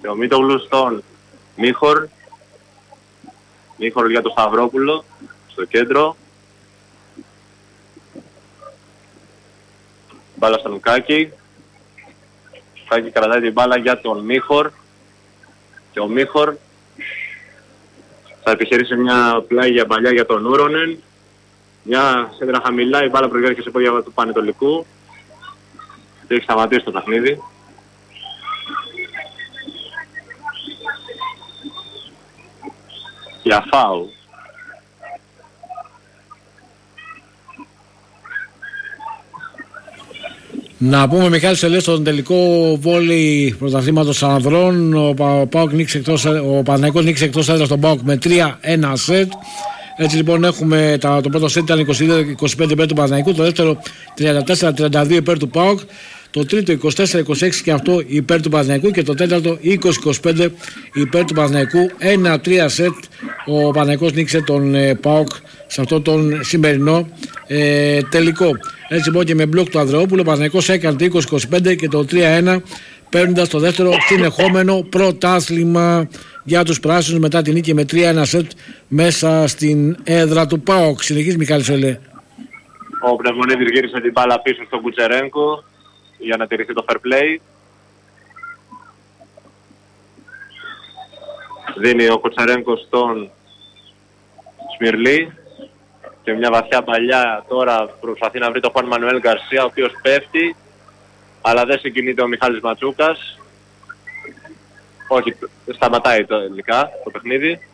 Και ο Μίτογλου στον Μίχορ. Μίχορ για τον Σταυρόπουλο στο κέντρο. Μπάλα στον Κάκη. Κάκη κρατάει την μπάλα για τον Μίχορ. Και ο Μίχορ θα επιχειρήσει μια πλάγια παλιά για τον Ούρονεν. Μια σέντρα χαμηλά, η μπάλα προβαίνει και σε πόδια του Πανετολικού. Και έχει σταματήσει το παιχνίδι. Για φάου. Να πούμε, Μιχάλη Σελέ, στον τελικό βόλεϊ πρωταθλήματος ανδρών, ο Παναθηναϊκός νίκησε εκτός έδρας στον ΠΑΟΚ με 3-1 σετ. Έτσι λοιπόν έχουμε το πρώτο σετ ήταν 22-25 υπέρ του Παναθηναϊκού, το δεύτερο 34-32 υπέρ του ΠΑΟΚ, το τρίτο 24-26 και αυτό υπέρ του Παναθηναϊκού και το τέταρτο 20-25 υπέρ του Παναθηναϊκού. 1-3 σετ ο Παναθηναϊκός νίκησε τον ΠΑΟΚ σε αυτό τον σημερινό τελικό. Έτσι λοιπόν και με μπλοκ του Ανδρεόπουλου ο Παναθηναϊκός έκανε το 20-25 και το 3-1, παίρνοντας το δεύτερο συνεχόμενο πρωτάθλημα για τους πράσινους μετά την νίκη με 3-1 σετ μέσα στην έδρα του ΠΑΟΚ. Συνεχίζει Μιχάλη Σελέ. Ο Πνευμονίδης γύρισε την μπάλα πίσω στον Κουτσερένκο για να τηρηθεί το fair play. Δίνει ο Κουτσερένκο στον Σμιρλί και μια βαθιά παλιά τώρα προσπαθεί να βρει το Χουάν Μανουέλ Γκαρσία, ο οποίος πέφτει αλλά δεν συγκινείται ο Μιχάλης Ματσούκας. Όχι, σταματάει τελικά το παιχνίδι.